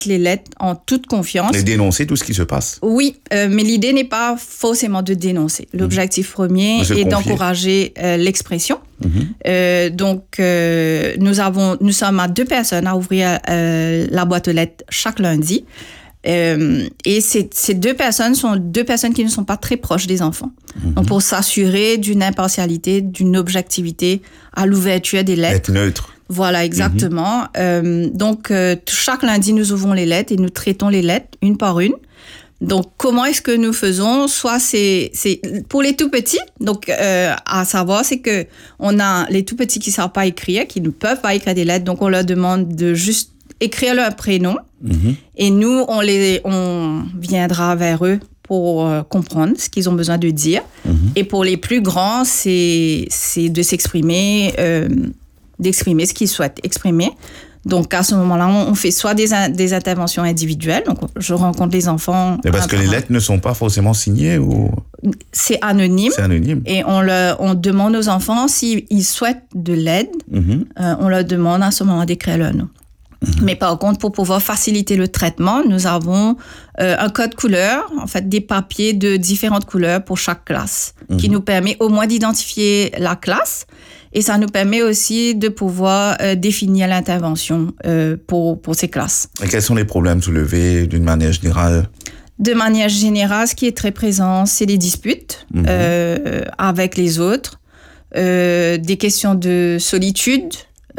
les lettres en toute confiance. Et dénoncer tout ce qui se passe. Oui, mais l'idée n'est pas forcément de dénoncer. L'objectif premier est d'encourager l'expression. Donc, nous sommes à 2 personnes à ouvrir la boîte aux lettres chaque lundi. Et ces 2 personnes sont 2 personnes qui ne sont pas très proches des enfants. Donc, pour s'assurer d'une impartialité, d'une objectivité à l'ouverture des lettres. Être neutre. Voilà, exactement. Donc, chaque lundi, nous ouvrons les lettres et nous traitons les lettres une par une. Donc, comment est-ce que nous faisons? Soit c'est pour les tout petits. Donc, à savoir, c'est que on a les tout petits qui savent pas écrire, qui ne peuvent pas écrire des lettres. Donc, on leur demande de juste écrire leur prénom. Et nous, on viendra vers eux pour comprendre ce qu'ils ont besoin de dire. Et pour les plus grands, c'est de s'exprimer, d'exprimer ce qu'ils souhaitent exprimer. Donc, à ce moment-là, on fait soit des interventions individuelles. Donc, je rencontre les enfants. Et parce que les lettres ne sont pas forcément signées ou... C'est anonyme. C'est anonyme. Et on demande aux enfants s'ils souhaitent de l'aide. On leur demande à ce moment d'écrire leur nom. Mais par contre, pour pouvoir faciliter le traitement, nous avons un code couleur, en fait, des papiers de différentes couleurs pour chaque classe, qui nous permet au moins d'identifier la classe. Et ça nous permet aussi de pouvoir définir l'intervention pour ces classes. Et quels sont les problèmes soulevés d'une manière générale? De manière générale, ce qui est très présent, c'est les disputes avec les autres, des questions de solitude,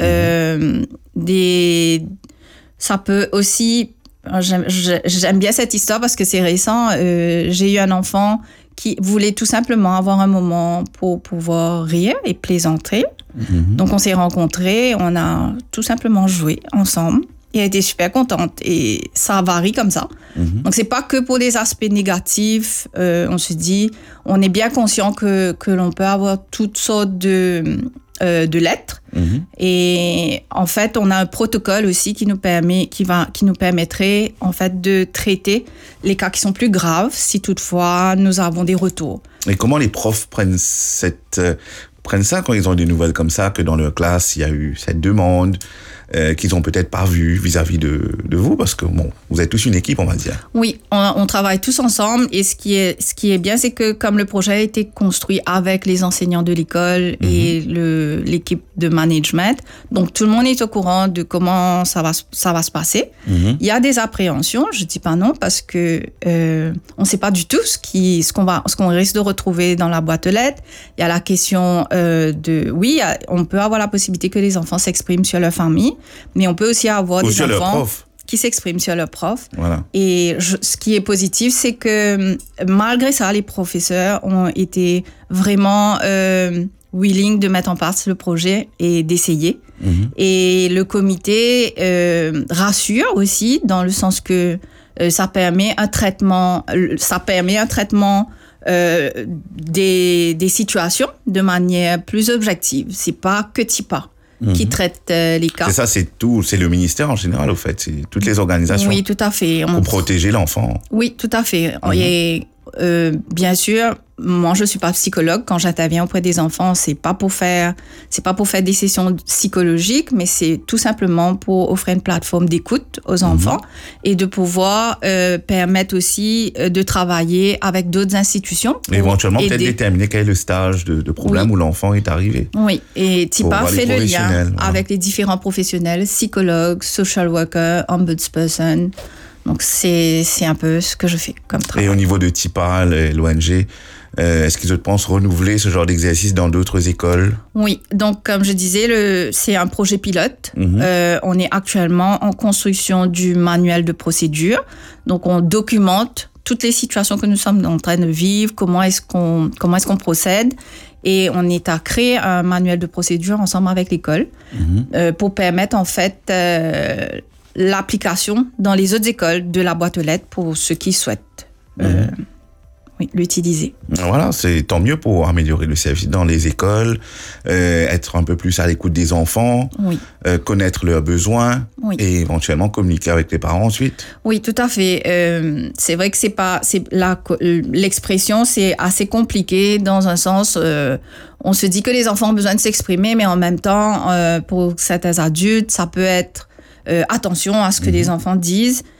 ça peut aussi... J'aime bien cette histoire parce que c'est récent. J'ai eu un enfant qui voulait tout simplement avoir un moment pour pouvoir rire et plaisanter. Donc, on s'est rencontrés, on a tout simplement joué ensemble. Et elle était super contente et ça varie comme ça. Donc, c'est pas que pour des aspects négatifs. On se dit, on est bien conscient que l'on peut avoir toutes sortes de lettres. Et en fait, on a un protocole aussi qui nous permettrait en fait de traiter les cas qui sont plus graves si toutefois nous avons des retours. Et comment les profs prennent ça quand ils ont des nouvelles comme ça, que dans leur classe, il y a eu cette demande qu'ils ont peut-être pas vue vis-à-vis de vous, parce que bon, vous êtes tous une équipe, on va dire. Oui, on travaille tous ensemble et ce qui est bien, c'est que comme le projet a été construit avec les enseignants de l'école et l'équipe de management, donc tout le monde est au courant de comment ça va se passer. Il y a des appréhensions, je dis pas non, parce que on sait pas du tout ce qu'on risque de retrouver dans la boîte aux lettres. Il y a la question on peut avoir la possibilité que les enfants s'expriment sur leur famille, mais on peut aussi avoir des enfants qui s'expriment sur leur prof. Voilà. Et ce qui est positif, c'est que malgré ça, les professeurs ont été vraiment willing de mettre en place le projet et d'essayer. Et le comité rassure aussi dans le sens que ça permet un traitement des situations de manière plus objective. C'est pas que TIPA qui traite les cas. C'est ça, c'est le ministère en général, au fait. C'est toutes les organisations. Oui, tout à fait. Pour protéger l'enfant. Oui, tout à fait. Et bien sûr, moi, je suis pas psychologue. Quand j'interviens auprès des enfants, c'est pas pour faire des sessions psychologiques, mais c'est tout simplement pour offrir une plateforme d'écoute aux enfants et de pouvoir permettre aussi de travailler avec d'autres institutions. Et éventuellement, peut-être déterminer quel est le stage de problème où l'enfant est arrivé. Oui, et TIPA fait le lien avec les différents professionnels, psychologues, social workers, ombudsperson. Donc, c'est un peu ce que je fais comme travail. Et au niveau de TIPA, l'ONG, est-ce qu'ils pensent renouveler ce genre d'exercice dans d'autres écoles? Oui, donc comme je disais, c'est un projet pilote. On est actuellement en construction du manuel de procédure. Donc, on documente toutes les situations que nous sommes en train de vivre, comment est-ce qu'on procède. Et on est à créer un manuel de procédure ensemble avec l'école pour permettre en fait l'application dans les autres écoles de la boîte aux lettres pour ceux qui souhaitent l'utiliser. Voilà, c'est tant mieux pour améliorer le service dans les écoles, être un peu plus à l'écoute des enfants, connaître leurs besoins et éventuellement communiquer avec les parents ensuite. Oui, tout à fait. C'est vrai que l'expression, c'est assez compliqué dans un sens... on se dit que les enfants ont besoin de s'exprimer, mais en même temps, pour certains adultes, ça peut être attention à ce que les enfants disent.